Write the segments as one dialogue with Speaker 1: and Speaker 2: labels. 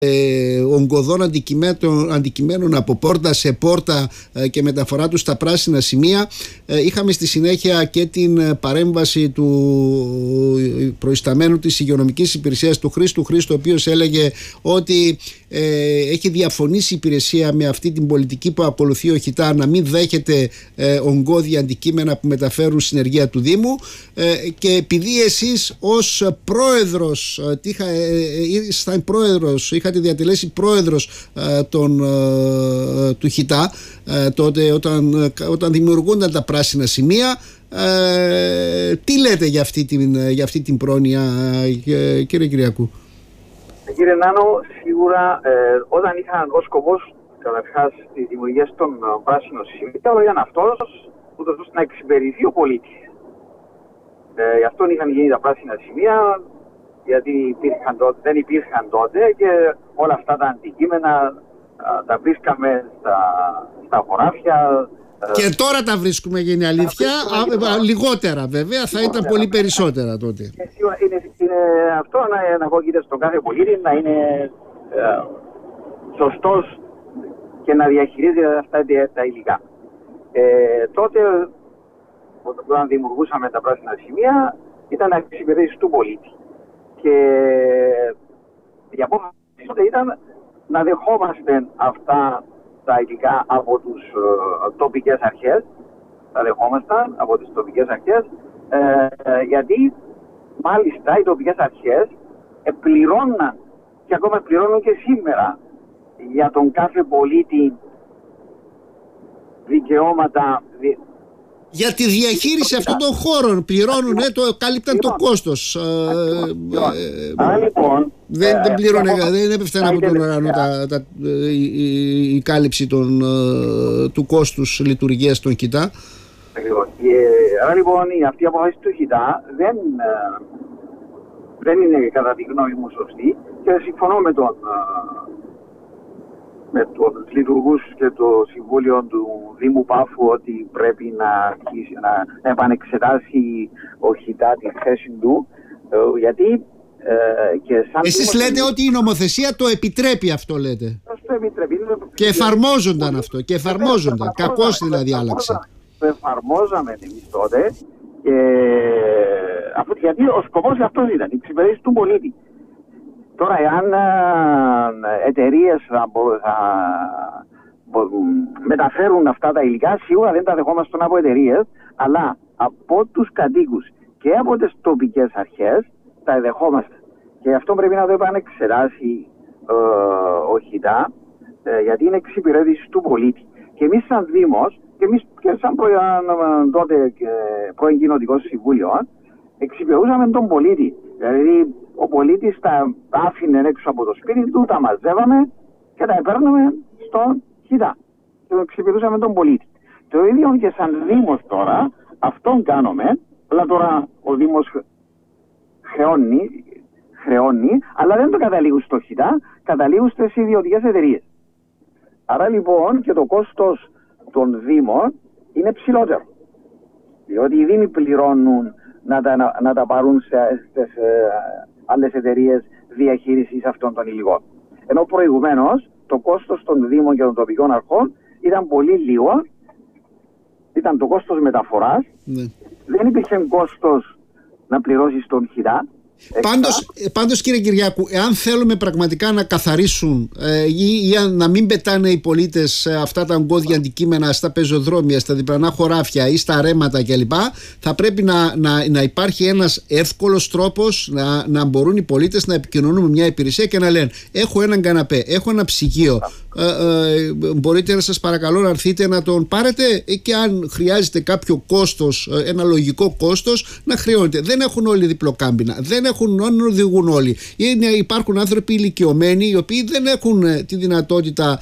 Speaker 1: ογκωδών αντικειμένων από πόρτα σε πόρτα και μεταφορά τους στα πράσινα σημεία. Είχαμε στη συνέχεια και την παρέμβαση του προϊσταμένου της υγειονομικής υπηρεσίας του Χρήστου, ο οποίος έλεγε ότι έχει διαφωνήσει η υπηρεσία με αυτή την πολιτική που ακολουθεί ο ΧΙΤΑ, να μην δέχεται ογκώδια αντικείμενα που μεταφέρουν συνεργεία του Δήμου, και επειδή εσείς ως πρόεδρος είχατε διατελέσει πρόεδρος του ΧΙΤΑ τότε όταν δημιουργούνταν τα πράσινα σημεία, τι λέτε για αυτή την πρόνοια, κύριε Κυριακού?
Speaker 2: Κύριε Νάνο, σίγουρα όταν είχαν ως σκοπός καταρχάς τη δημιουργία των πράσινων σημείων, ήταν αυτός ούτως ώστε να εξυπηρετηθεί ο πολίτης. Γι' αυτό είχαν γίνει τα πράσινα σημεία, γιατί δεν υπήρχαν τότε και όλα αυτά τα αντικείμενα τα βρίσκαμε στα χωράφια.
Speaker 1: Και τώρα τα βρίσκουμε, γίνει αλήθεια, λιγότερα βέβαια, θα ήταν πολύ περισσότερα τότε.
Speaker 2: Είναι αυτό να ακούγεται στον κάθε πολίτη, να είναι σωστός και να διαχειρίζεται αυτά τα υλικά. Τότε, όταν δημιουργούσαμε τα πράσινα σημεία, ήταν να εξυπηρετήσει του πολίτη. Και η απόφαση ήταν να δεχόμαστε αυτά τα υλικά από τις τοπικές αρχές. Τα δεχόμασταν από τις τοπικές αρχές, γιατί μάλιστα οι τοπικές αρχές πληρώναν και ακόμα πληρώνουν και σήμερα για τον κάθε πολίτη δικαιώματα.
Speaker 1: Για τη διαχείριση αυτών των χώρων πληρώνουν, κάλυπταν το κόστος. Δεν πλήρωνε, δεν έπεφταν από τον ουρανό η κάλυψη του κόστους λειτουργίας των ΧΙΤΑ.
Speaker 2: Άρα λοιπόν αυτή η αποφάση του ΧΙΤΑ δεν είναι κατά τη γνώμη μου σωστή και συμφωνώ με τους λειτουργούς και το Συμβούλιο του Δήμου Πάφου ότι πρέπει να επανεξετάσει ο ΧΙΤΑ τη θέση του, γιατί
Speaker 1: εσείς λέτε ότι η νομοθεσία το επιτρέπει αυτό, λέτε.
Speaker 2: Το επιτρέπει.
Speaker 1: Και εφαρμόζονταν αυτό, και εφαρμόζονταν. Κακώς δηλαδή άλλαξε.
Speaker 2: Το εφαρμόζαμε εμείς τότε, γιατί ο σκοπός αυτός ήταν, η εξυπηρέτηση του πολίτη. Τώρα, εάν εταιρείες θα μεταφέρουν αυτά τα υλικά, σίγουρα δεν τα δεχόμαστε από εταιρείες, αλλά από τους κατοίκους και από τις τοπικές αρχές τα δεχόμαστε. Και αυτό πρέπει να το επανεξετάσει ο ΧΙΤΑ, γιατί είναι εξυπηρέτηση του πολίτη. Και εμείς σαν Δήμος, και σαν τότε πρώην Κοινοτικό Συμβούλιο, εξυπηρετούσαμε τον πολίτη. Δηλαδή, ο πολίτης τα άφηνε έξω από το σπίτι του, τα μαζεύαμε και τα παίρναμε στο ΧΙΤΑ. Και εξυπηρετούσαμε τον πολίτη. Το ίδιο και σαν Δήμος τώρα, αυτόν κάνουμε, αλλά τώρα ο Δήμος χρεώνει, αλλά δεν το καταλήγουν στο ΧΙΤΑ, καταλήγουν στις ιδιωτικές εταιρείες. Άρα λοιπόν και το κόστος των Δήμων είναι ψηλότερο. Διότι οι Δήμοι πληρώνουν να τα πάρουν στις άλλες εταιρείες διαχείρισης αυτών των υλικών. Ενώ προηγουμένως το κόστος των Δήμων και των τοπικών αρχών ήταν πολύ λίγο, ήταν το κόστος μεταφοράς, δεν υπήρχε κόστος να πληρώσεις τον ΧΙΤΑ.
Speaker 1: Πάντως κύριε Κυριάκου, εάν θέλουμε πραγματικά να καθαρίσουν ή να μην πετάνε οι πολίτες αυτά τα ογκώδια αντικείμενα στα πεζοδρόμια, στα διπλανά χωράφια ή στα ρέματα κλπ, θα πρέπει να υπάρχει ένας εύκολος τρόπος να μπορούν οι πολίτες να επικοινωνούν με μια υπηρεσία και να λένε: έχω έναν καναπέ, έχω ένα ψυγείο, μπορείτε να σας παρακαλώ να έρθετε να τον πάρετε, και αν χρειάζεται κάποιο κόστος, ένα λογικό κόστος, να χρεώνεται. Δεν έχουν όλοι διπλοκάμπινα, δεν οδηγούν όλοι. Υπάρχουν άνθρωποι ηλικιωμένοι οι οποίοι δεν έχουν τη δυνατότητα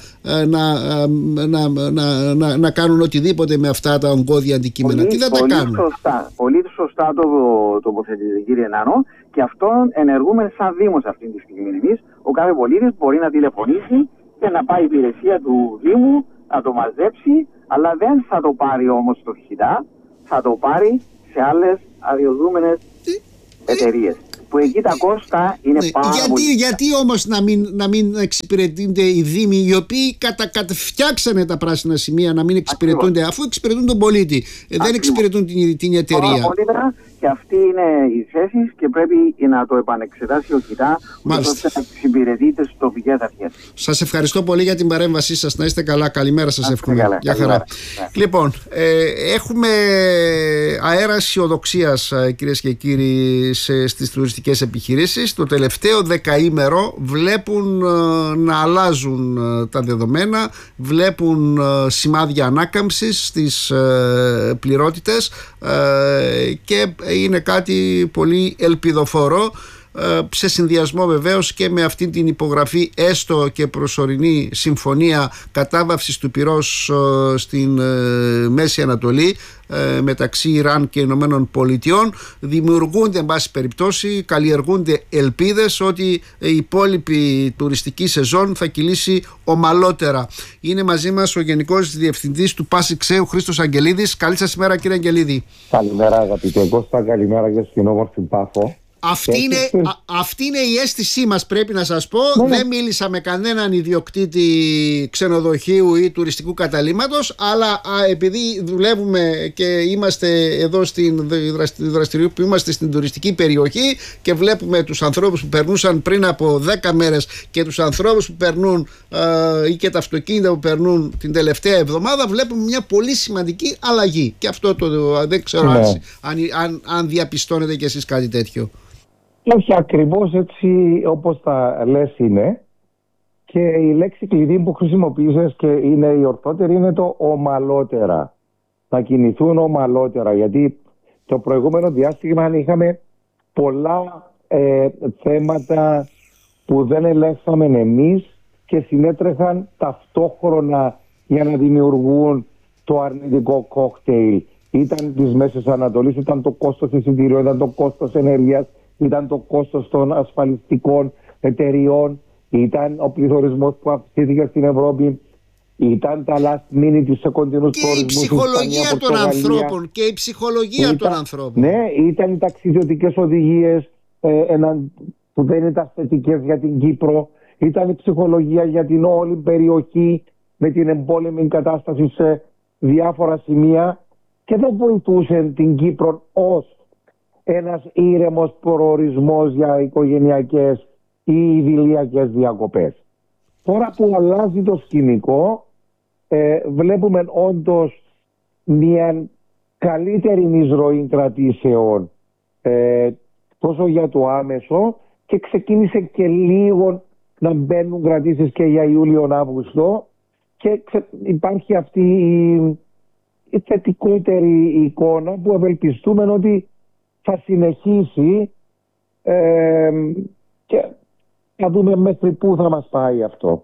Speaker 1: να κάνουν οτιδήποτε με αυτά τα ογκώδια αντικείμενα. Τι θα τα κάνουν?
Speaker 2: Πολύ σωστά το τοποθετείτε, κύριε Νάνο, και αυτό ενεργούμε σαν Δήμος αυτή τη στιγμή. Ο κάθε πολίτης μπορεί να τηλεφωνήσει και να πάει η υπηρεσία του Δήμου να το μαζέψει, αλλά δεν θα το πάρει όμως στο ΧΙΤΑ, θα το πάρει σε άλλες αδειοδούμενες εταιρείες. που εκεί τα κόστα είναι πάρα πολύ.
Speaker 1: Γιατί όμως να μην εξυπηρετούνται οι δήμοι, οι οποίοι φτιάξανε τα πράσινα σημεία, να μην εξυπηρετούνται, αφού εξυπηρετούν τον πολίτη, δεν εξυπηρετούν την εταιρεία.
Speaker 2: Και αυτή είναι η θέση και πρέπει να το επανεξετάσει ο ΚΙΤΑ, ώστε να εξυπηρετείτε στις τοπικές αρχές.
Speaker 1: Σας ευχαριστώ πολύ για την παρέμβασή σας. Να είστε καλά. Καλημέρα σας εύχομαι. Γεια χαρά. Λοιπόν, έχουμε αέρα αισιοδοξίας, κυρίες και κύριοι, στις τουριστικές επιχειρήσεις. Το τελευταίο δεκαήμερο βλέπουν να αλλάζουν τα δεδομένα, βλέπουν σημάδια ανάκαμψης στις πληρότητες και είναι κάτι πολύ ελπιδοφόρο, σε συνδυασμό βεβαίως και με αυτή την υπογραφή έστω και προσωρινή συμφωνία κατάβαυσης του πυρός στην Μέση Ανατολή μεταξύ Ιράν και Ηνωμένων Πολιτειών. Δημιουργούνται, εν πάση περιπτώσει, καλλιεργούνται ελπίδες ότι η υπόλοιπη τουριστική σεζόν θα κυλήσει ομαλότερα. Είναι μαζί μας ο Γενικός Διευθυντής του Πάση Ξέου, Χρήστος Αγγελίδης. Καλή σας ημέρα, κύριε Αγγελίδη.
Speaker 3: Καλημέρα, αγαπητέ Κώστα, καλημέρα και στην όμορφη Πάφο.
Speaker 1: Αυτή είναι η αίσθησή μας, πρέπει να σας πω. Δεν μίλησα με κανέναν ιδιοκτήτη ξενοδοχείου ή τουριστικού καταλύματος, αλλά επειδή δουλεύουμε και είμαστε εδώ στην δραστηριότητα που είμαστε στην τουριστική περιοχή και βλέπουμε τους ανθρώπους που περνούσαν πριν από 10 μέρες και τους ανθρώπους που περνούν ή και τα αυτοκίνητα που περνούν την τελευταία εβδομάδα, βλέπουμε μια πολύ σημαντική αλλαγή. Και αυτό δεν ξέρω αν διαπιστώνετε κι εσείς κάτι τέτοιο.
Speaker 3: Όχι, ακριβώς έτσι όπως τα λες είναι, και η λέξη κλειδί που χρησιμοποίησες και είναι η ορθότερη είναι το ομαλότερα. Να κινηθούν ομαλότερα, γιατί το προηγούμενο διάστημα είχαμε πολλά θέματα που δεν ελέγξαμε εμείς και συνέτρεχαν ταυτόχρονα για να δημιουργούν το αρνητικό κόκτειλ. Ήταν της Μέσης Ανατολής, ήταν το κόστος εισιτήριου, ήταν το κόστος ενέργειας, ήταν το κόστος των ασφαλιστικών εταιριών, ήταν ο πληθωρισμός που αυξήθηκε στην Ευρώπη, ήταν τα last minute της κοντινούς προορισμού.
Speaker 1: Και η ψυχολογία των ανθρώπων. Και η ψυχολογία των ανθρώπων.
Speaker 3: Ναι, ήταν οι ταξιδιωτικές οδηγίες που δεν ήταν θετικές για την Κύπρο. Ήταν η ψυχολογία για την όλη περιοχή με την εμπόλεμη κατάσταση σε διάφορα σημεία και δεν βοηθούσε την Κύπρο ως ένας ήρεμος προορισμός για οικογενειακές ή ιδηλιακές διακοπές. Τώρα που αλλάζει το σκηνικό, βλέπουμε όντως μια καλύτερη εισρωή κρατήσεων τόσο για το άμεσο, και ξεκίνησε και λίγο να μπαίνουν κρατήσεις και για Ιούλιο-Αύγουστο, και υπάρχει αυτή η θετικότερη εικόνα που ευελπιστούμε ότι θα συνεχίσει και θα δούμε μέχρι πού θα μας πάει αυτό.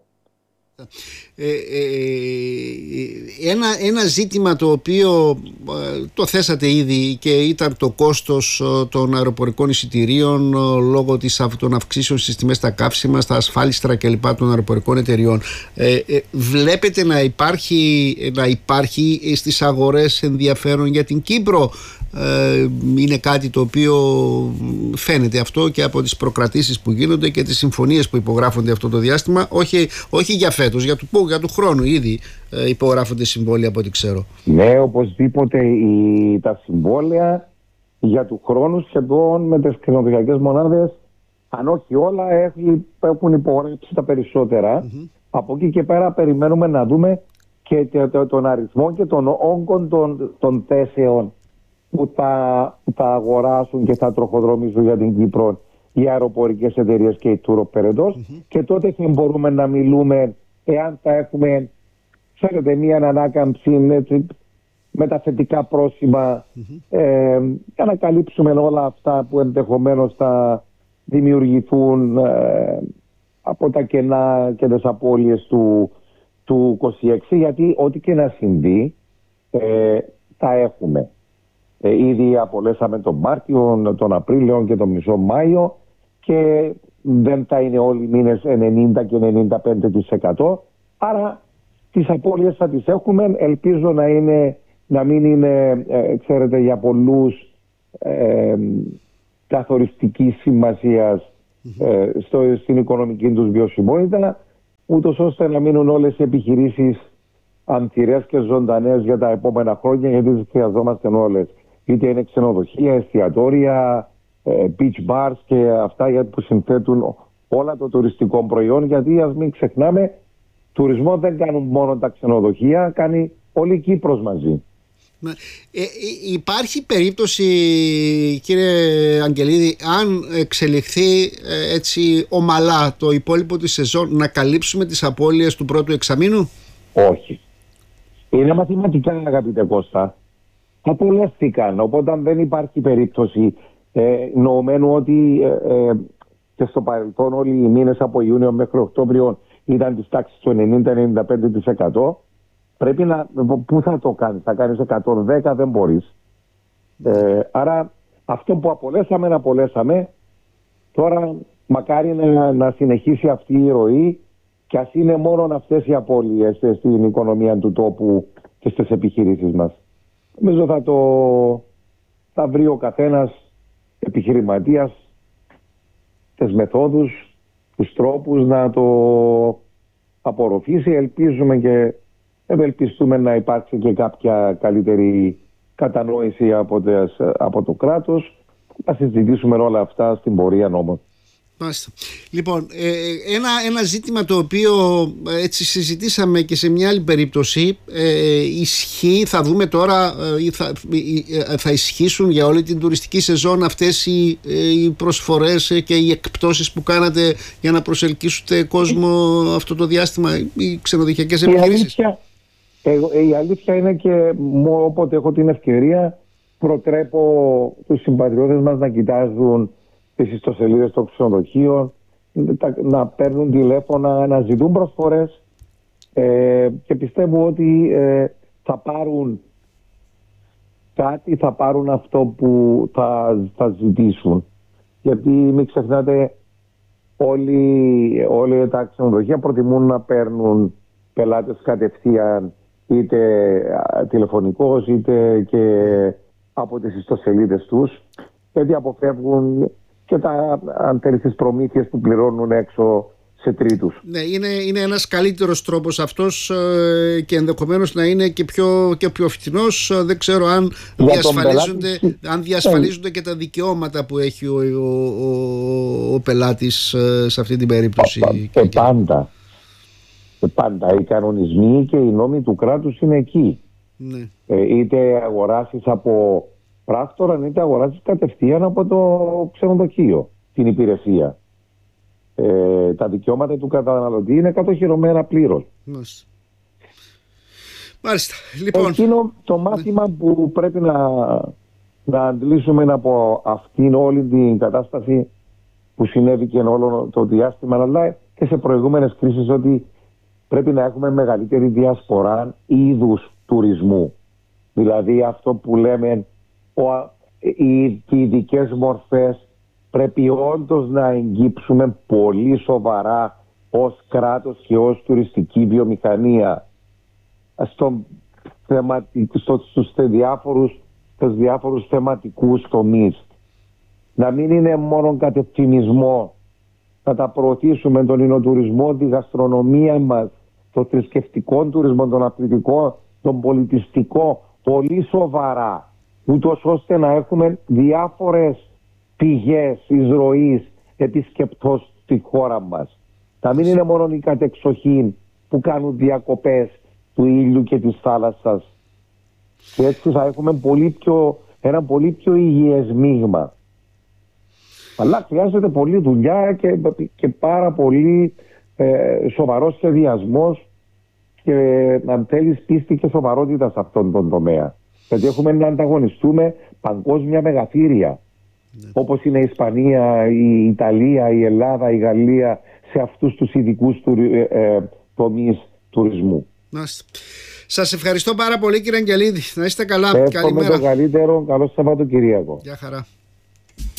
Speaker 1: Ένα ζήτημα το οποίο το θέσατε ήδη και ήταν το κόστος των αεροπορικών εισιτηρίων λόγω των αυξήσεων στις τιμές στα καύσιμα, στα ασφάλιστρα κλπ. Των αεροπορικών εταιριών. Βλέπετε να υπάρχει στις αγορές ενδιαφέρον για την Κύπρο? Είναι κάτι το οποίο φαίνεται αυτό και από τις προκρατήσεις που γίνονται και τις συμφωνίες που υπογράφονται αυτό το διάστημα, όχι για φέτος, για του χρόνου ήδη υπογράφονται συμβόλαια από ό,τι ξέρω.
Speaker 3: Ναι, οπωσδήποτε τα συμβόλαια για του χρόνου σχεδόν με τις ξενοδοχειακές μονάδες, αν όχι όλα, έχουν υπογράψει τα περισσότερα. Από εκεί και πέρα περιμένουμε να δούμε και τον αριθμό και τον όγκο των θέσεων που θα αγοράσουν και θα τροχοδρομήσουν για την Κύπρο οι αεροπορικές εταιρείες και οι tour operators, και τότε θα μπορούμε να μιλούμε εάν θα έχουμε, ξέρετε, μια ανάκαμψη με τα θετικά πρόσημα για να καλύψουμε όλα αυτά που ενδεχομένως θα δημιουργηθούν από τα κενά και τις απώλειες του 26, γιατί ό,τι και να συμβεί θα έχουμε. Ήδη απολέσαμε τον Μάρτιο, τον Απρίλιο και τον μισό Μάιο, και δεν θα είναι όλοι οι μήνες 90 και 95%. Άρα τις απώλειες θα τις έχουμε. Ελπίζω να μην είναι, ξέρετε, για πολλούς καθοριστικής σημασίας στην οικονομική τους βιωσιμότητα, ούτως ώστε να μείνουν όλες οι επιχειρήσεις ανθυρές και ζωντανές για τα επόμενα χρόνια, γιατί τις χρειαζόμαστε όλες. Είτε είναι ξενοδοχεία, εστιατόρια, beach bars και αυτά που συνθέτουν όλα το τουριστικό προϊόν, γιατί ας μην ξεχνάμε, τουρισμό δεν κάνουν μόνο τα ξενοδοχεία, κάνει όλη η Κύπρος μαζί.
Speaker 1: Υπάρχει περίπτωση, κύριε Αγγελίδη, αν εξελιχθεί έτσι ομαλά το υπόλοιπο της σεζόν, να καλύψουμε τις απώλειες του πρώτου εξαμήνου?
Speaker 3: Όχι. Είναι μαθηματικά, αγαπητέ Κώστα. Απολέθηκαν, οπότε δεν υπάρχει περίπτωση, νοωμένου ότι και στο παρελθόν όλοι οι μήνες από Ιούνιο μέχρι Οκτώβριο ήταν της τάξης του 90-95%. Πρέπει να... Πού θα το κάνεις? Θα κάνεις 110? Δεν μπορείς. Άρα αυτό που απολέσαμε. Τώρα μακάρι να συνεχίσει αυτή η ροή, και ας είναι μόνο αυτές οι απώλειες στην οικονομία του τόπου και στις επιχειρήσεις μας. Νομίζω θα βρει ο καθένας επιχειρηματίας τις μεθόδους, τους τρόπους να το απορροφήσει. Ελπίζουμε και ευελπιστούμε να υπάρξει και κάποια καλύτερη κατανόηση από το κράτος. Θα συζητήσουμε όλα αυτά στην πορεία όμως.
Speaker 1: Μάλιστα. Λοιπόν, ένα ζήτημα το οποίο έτσι συζητήσαμε και σε μια άλλη περίπτωση, ισχύει, θα δούμε τώρα, θα ισχύσουν για όλη την τουριστική σεζόν αυτές οι προσφορές και οι εκπτώσεις που κάνατε για να προσελκύσετε κόσμο αυτό το διάστημα, οι ξενοδοχειακές επιχειρήσεις?
Speaker 3: Η αλήθεια είναι, και όποτε έχω την ευκαιρία, προτρέπω τους συμπατριώτες μας να κοιτάζουν τις ιστοσελίδες των ξενοδοχείων, να παίρνουν τηλέφωνα, να ζητούν προσφορές, και πιστεύω ότι θα πάρουν κάτι, θα πάρουν αυτό που θα ζητήσουν. Γιατί μην ξεχνάτε, όλοι τα ξενοδοχεία προτιμούν να παίρνουν πελάτες κατευθείαν, είτε τηλεφωνικώς είτε και από τις ιστοσελίδες τους, γιατί αποφεύγουν και αν θέλεις τις προμήθειες που πληρώνουν έξω σε τρίτους.
Speaker 1: Ναι, είναι ένας καλύτερος τρόπος αυτός, και ενδεχομένως να είναι και πιο φθηνός. Δεν ξέρω αν διασφαλίζονται και τα δικαιώματα που έχει ο πελάτης σε αυτή την περίπτωση.
Speaker 3: Πάντα οι κανονισμοί και οι νόμοι του κράτους είναι εκεί.
Speaker 1: Ναι.
Speaker 3: Είτε αγοράσεις από πράκτορα, είτε αγοράσεις κατευθείαν από το ξενοδοχείο την υπηρεσία. Τα δικαιώματα του καταναλωτή είναι κατοχυρωμένα πλήρως.
Speaker 1: Μάλιστα. Λοιπόν,
Speaker 3: εκείνο το μάθημα που πρέπει να αντλήσουμε από αυτήν όλη την κατάσταση που συνέβη και όλο το διάστημα, αλλά και σε προηγούμενες κρίσεις, ότι πρέπει να έχουμε μεγαλύτερη διασπορά είδους τουρισμού. Δηλαδή αυτό που λέμε οι ειδικές μορφές πρέπει όντως να εγγύψουμε πολύ σοβαρά ως κράτος και ως τουριστική βιομηχανία στους διάφορους θεματικούς τομείς. Να μην είναι μόνο κατευθυνισμό, να τα προωθήσουμε τον υνοτουρισμό, τη γαστρονομία μας, το θρησκευτικό τουρισμό, τον αθλητικό, τον πολιτιστικό, πολύ σοβαρά, ούτως ώστε να έχουμε διάφορες πηγές εισρωής επισκεπτών στη χώρα μας. Να μην είναι μόνο οι κατεξοχήν που κάνουν διακοπές του ήλιου και της θάλασσας. Και έτσι θα έχουμε ένα πολύ πιο υγιές μείγμα. Αλλά χρειάζεται πολλή δουλειά και πάρα πολύ σοβαρός σχεδιασμός και, αν θέλεις, πίστη και σοβαρότητα σε αυτόν τον τομέα. Γιατί έχουμε να ανταγωνιστούμε παγκόσμια μεγαθύρια, όπως είναι η Ισπανία, η Ιταλία, η Ελλάδα, η Γαλλία, σε αυτούς τους ειδικούς τομείς τουρισμού.
Speaker 1: Σας ευχαριστώ πάρα πολύ, κύριε Αγγελίδη. Να είστε καλά.
Speaker 3: Εύχομαι το καλύτερο. Καλό Σαββατοκύριακο.
Speaker 1: Γεια χαρά.